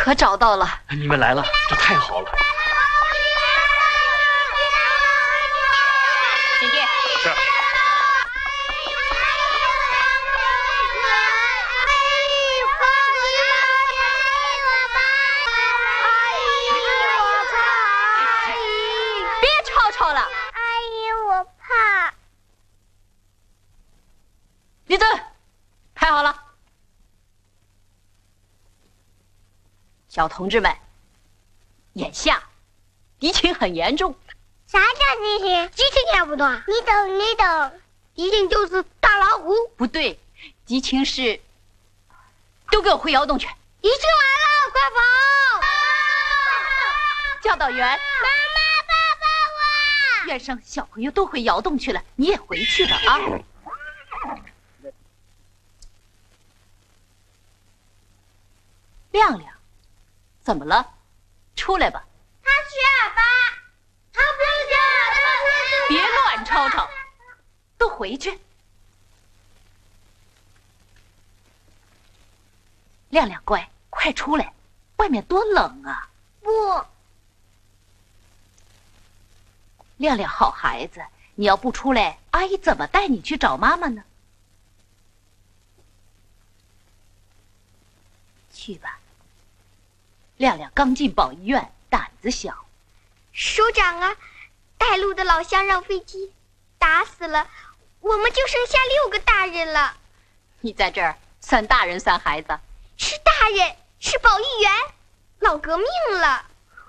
可找到了！ 你们来了，这太好了。 请进。 是。 别吵吵了。 阿姨，我怕。 立正，排好了。小同志们，眼下敌情很严重。 啥叫敌情？敌情也不懂。你懂。敌情就是大老虎。 不对，敌情是，都给我回窑洞去。 敌情来了，快跑！ 教导员， 妈妈，爸爸， 院上小朋友都回窑洞去了，你也回去吧啊！亮亮，怎么了？出来吧。 他是哑巴，他不是哑巴。 别乱吵吵，都回去。亮亮乖，快出来，外面多冷啊！ 不， 亮亮好孩子，你要不出来，阿姨怎么带你去找妈妈呢？去吧。亮亮刚进保医院，胆子小。 首长啊，带路的老乡让飞机打死了，我们就剩下6个大人了。 你在这儿算大人算孩子？ 是大人，是保育员，老革命了。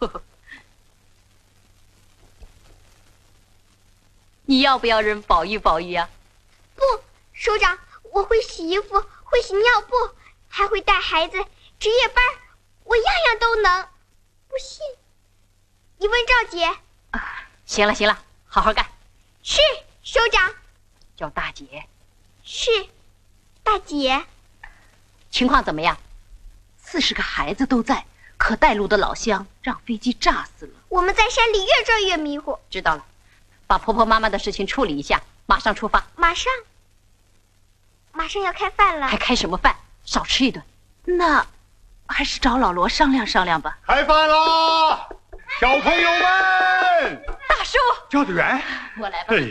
你要不要人保育保育啊？ 不，首长，我会洗衣服，会洗尿布，还会带孩子值夜班，我样样都能。不信，你问赵姐。 啊，行了，好好干。 是，首长。 叫大姐。 是，大姐。 情况怎么样？40个孩子都在，可带路的老乡让飞机炸死了。 我们在山里越转越迷糊。 知道了，把婆婆妈妈的事情处理一下，马上出发。 马上要开饭了。 还开什么饭？少吃一顿。那还是找老罗商量商量吧。 开饭啦，小朋友们！ 大叔， 教导员， 我来吧。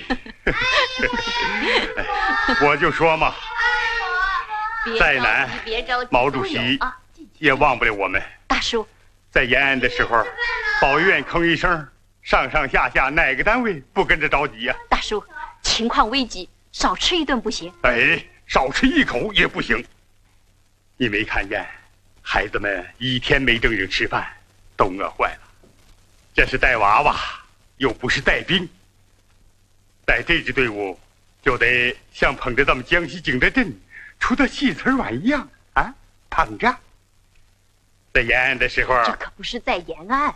我就说嘛，再难难，毛主席也忘不了我们。 大叔， 在延安的时候，保育院吭一声，上上下下哪个单位不跟着着急呀？ 大叔，情况危急，少吃一顿不行。 哎，少吃一口也不行。你没看见，孩子们1天没正经吃饭，都饿坏了。这是带娃娃，又不是带兵。带这支队伍，就得像捧着咱们江西景德镇出的戏词碗一样啊，捧着。在延安的时候， 这可不是在延安，